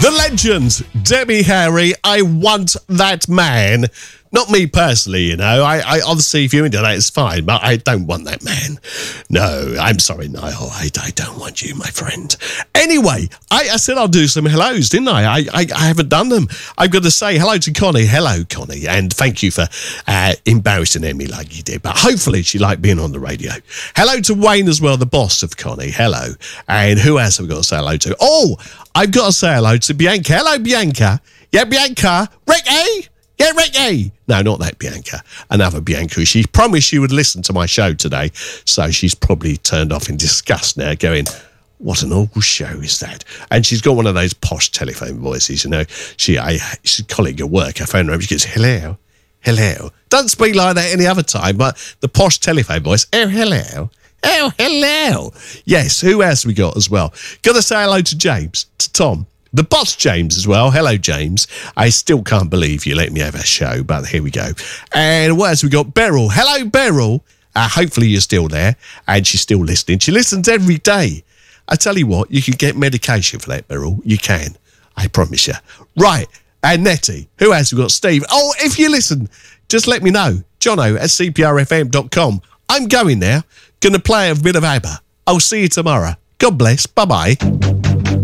The legend, Debbie Harry, I Want That Man. Not me personally, you know. I obviously, if you're into that, it's fine, but I don't want that man. No, I'm sorry, Niall. I don't want you, my friend. Anyway, I said I'll do some hellos, didn't I? I haven't done them. I've got to say hello to Connie. Hello, Connie, and thank you for embarrassing Emmy like you did, but hopefully she liked being on the radio. Hello to Wayne as well, the boss of Connie. Hello. And who else have we got to say hello to? Oh, I've got to say hello to Bianca. Hello, Bianca. Yeah, Bianca. Ricky. Yeah, Ricky. No, not that Bianca. Another Bianca. She promised she would listen to my show today, so she's probably turned off in disgust now, going, what an awful show is that? And she's got one of those posh telephone voices, you know. She's a colleague at work. I phoned her up. She goes, hello, hello. Doesn't speak like that any other time, but the posh telephone voice, oh, hello. Oh, hello. Yes, who else we got as well? Got to say hello to James, to Tom. The boss, James, as well. Hello, James. I still can't believe you let me have a show, but here we go. And what else we got? Beryl. Hello, Beryl. Hopefully you're still there, and she's still listening. She listens every day. I tell you what, you can get medication for that, Beryl. You can. I promise you. Right. And Nettie. Who else we got? Steve. Oh, if you listen, just let me know. Jono at cprfm.com. I'm going now. Going to play a bit of ABBA. I'll see you tomorrow. God bless. Bye-bye.